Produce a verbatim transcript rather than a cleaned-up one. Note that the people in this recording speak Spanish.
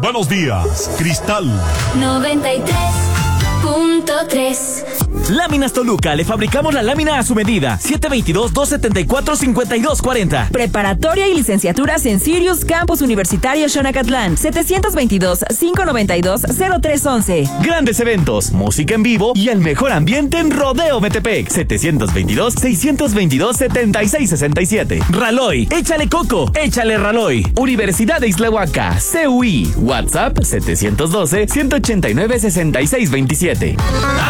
Buenos días, Cristal. noventa y tres punto tres. Láminas Toluca, le fabricamos la lámina a su medida. siete dos dos, dos siete cuatro, cinco dos cuatro cero. Preparatoria y licenciaturas en Sirius Campus Universitario Xonacatlán. setecientos veintidós, quinientos noventa y dos, cero tres once. Grandes eventos, música en vivo y el mejor ambiente en Rodeo Metepec. setecientos veintidós, seiscientos veintidós, setenta y seis sesenta y siete. Raloy, échale coco, échale Raloy. Universidad de Islahuaca, C U I. WhatsApp setecientos doce, ciento ochenta y nueve, sesenta y seis veintisiete.